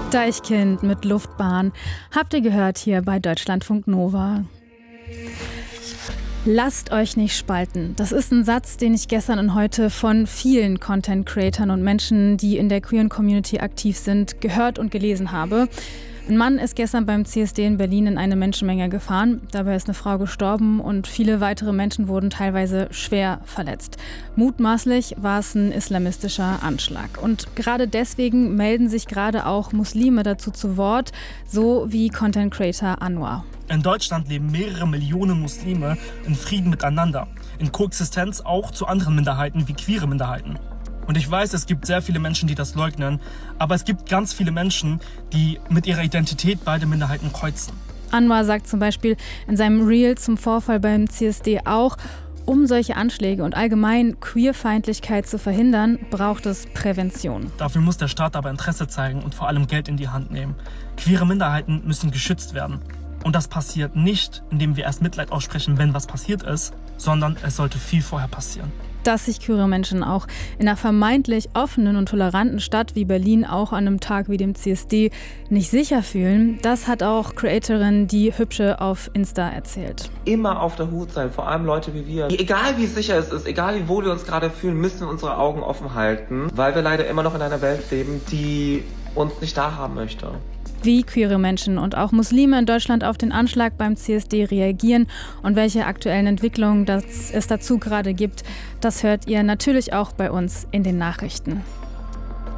Deichkind mit Luftbahn. Habt ihr gehört hier bei Deutschlandfunk Nova. Lasst euch nicht spalten. Das ist ein Satz, den ich gestern und heute von vielen Content-Creatern und Menschen, die in der queeren Community aktiv sind, gehört und gelesen habe. Ein Mann ist gestern beim CSD in Berlin in eine Menschenmenge gefahren. Dabei ist eine Frau gestorben und viele weitere Menschen wurden teilweise schwer verletzt. Mutmaßlich war es ein islamistischer Anschlag. Und gerade deswegen melden sich gerade auch Muslime dazu zu Wort, so wie Content Creator Anwar. In Deutschland leben mehrere Millionen Muslime in Frieden miteinander, in Koexistenz auch zu anderen Minderheiten wie queere Minderheiten. Und ich weiß, es gibt sehr viele Menschen, die das leugnen, aber es gibt ganz viele Menschen, die mit ihrer Identität beide Minderheiten kreuzen. Anwar sagt zum Beispiel in seinem Reel zum Vorfall beim CSD auch, um solche Anschläge und allgemein Queerfeindlichkeit zu verhindern, braucht es Prävention. Dafür muss der Staat aber Interesse zeigen und vor allem Geld in die Hand nehmen. Queere Minderheiten müssen geschützt werden. Und das passiert nicht, indem wir erst Mitleid aussprechen, wenn was passiert ist, sondern es sollte viel vorher passieren. Dass sich queere Menschen auch in einer vermeintlich offenen und toleranten Stadt wie Berlin auch an einem Tag wie dem CSD nicht sicher fühlen, das hat auch Creatorin Die Hübsche auf Insta erzählt. Immer auf der Hut sein, vor allem Leute wie wir. Egal wie sicher es ist, egal wie wohl wir uns gerade fühlen, müssen wir unsere Augen offen halten, weil wir leider immer noch in einer Welt leben, die uns nicht da haben möchte. Wie queere Menschen und auch Muslime in Deutschland auf den Anschlag beim CSD reagieren und welche aktuellen Entwicklungen es dazu gerade gibt, das hört ihr natürlich auch bei uns in den Nachrichten.